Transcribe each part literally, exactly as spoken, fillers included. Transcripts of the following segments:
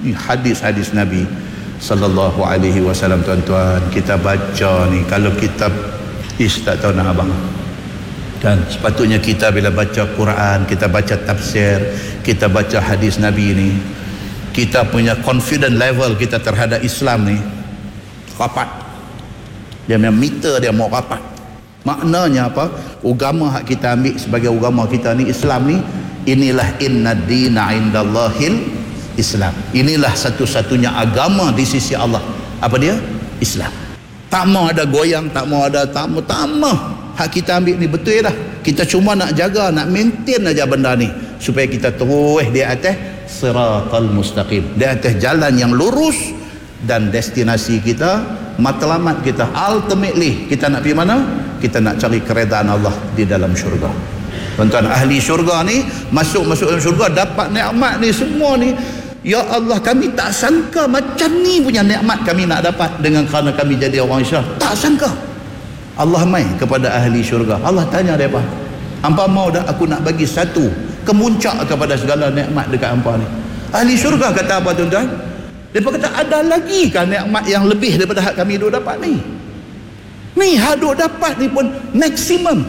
Ini hadis-hadis Nabi sallallahu alaihi wasallam. Tuan-tuan, kita baca ni, kalau kitab ish tak tahu nak abang. Dan sepatutnya kita bila baca Quran, kita baca tafsir, kita baca hadis Nabi ni, kita punya confident level kita terhadap Islam ni rapat. Dia punya meter dia mau rapat. Maknanya apa? Agama hak kita ambil sebagai agama kita ni, Islam ni, inilah inna dina indallahil Islam. Inilah satu-satunya agama di sisi Allah. Apa dia? Islam. Tak mau ada goyang, tak mau ada tak mau, tak mau. Hak kita ambil ni betul dah. Kita cuma nak jaga, nak maintain aja benda ni supaya kita terus di atas siratal mustaqim, di atas jalan yang lurus, dan destinasi kita, matlamat kita, ultimately kita nak pergi mana? Kita nak cari keredaan Allah di dalam syurga. Tuan-tuan, ahli syurga ni masuk-masuk dalam syurga dapat nikmat ni semua ni. Ya Allah, kami tak sangka macam ni punya nikmat kami nak dapat dengan kerana kami jadi orang Islam. Tak sangka. Allah mai kepada ahli syurga. Allah tanya dia apa? Hampa mau dah aku nak bagi satu kemuncak kepada segala nikmat dekat hampa ni. Ahli syurga kata apa tuan-tuan? Mereka kata, ada lagi kan nikmat yang lebih daripada hak kami duk dapat ni? Ni hak duk dapat ni pun maksimum.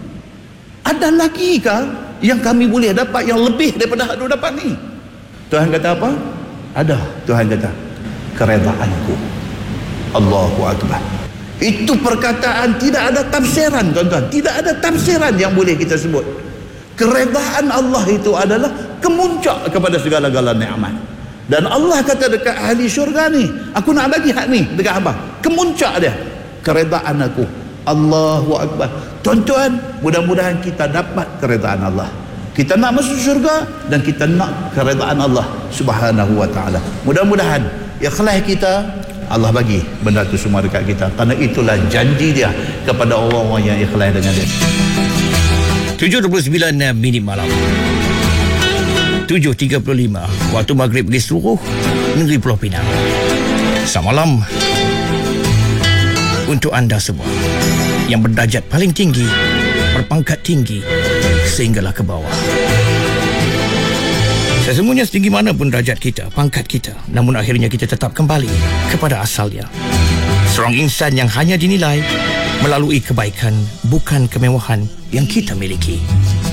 Ada lagi kah yang kami boleh dapat yang lebih daripada hak duk dapat ni? Tuhan kata apa? Ada. Tuhan kata, keredaanku. Allahu Akbar. Itu perkataan tidak ada tafsiran, tuan-tuan. Tidak ada tafsiran yang boleh kita sebut. Keredaan Allah itu adalah kemuncak kepada segala-gala nikmat. Dan Allah kata dekat ahli syurga ni, aku nak bagi hak ni dekat abang. Kemuncak dia, keredaan aku. Allahu Akbar. Tuan-tuan, mudah-mudahan kita dapat keredaan Allah. Kita nak masuk syurga dan kita nak keredaan Allah Subhanahu wa ta'ala. Mudah-mudahan ikhlas kita, Allah bagi benda tu semua dekat kita, kerana itulah janji dia kepada orang-orang yang ikhlas dengan dia. tujuh dua puluh sembilan minit malam, tujuh tiga puluh lima waktu maghrib bagi seluruh negeri Pulau Pinang. Selamat malam untuk anda semua yang berdarjat paling tinggi, berpangkat tinggi sehinggalah ke bawah. Sesungguhnya setinggi mana pun darjat kita, pangkat kita, namun akhirnya kita tetap kembali kepada asalnya. Seorang insan yang hanya dinilai melalui kebaikan, bukan kemewahan yang kita miliki.